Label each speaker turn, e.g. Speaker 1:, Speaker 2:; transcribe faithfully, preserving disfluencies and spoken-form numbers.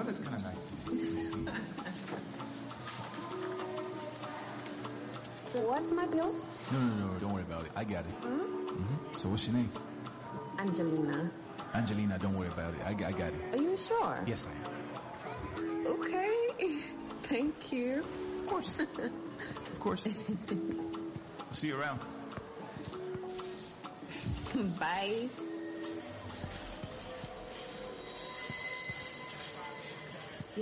Speaker 1: that's kind of nice.
Speaker 2: So what's my bill?
Speaker 1: No, no, no, don't worry about it. I got it.
Speaker 2: Huh?
Speaker 1: Mm-hmm. So what's your name?
Speaker 2: Angelina.
Speaker 1: Angelina, don't worry about it. I, I got it.
Speaker 2: Are you sure?
Speaker 1: Yes, I am.
Speaker 2: Okay. Thank you.
Speaker 1: Of course. Of course. I'll see you around.
Speaker 2: Bye.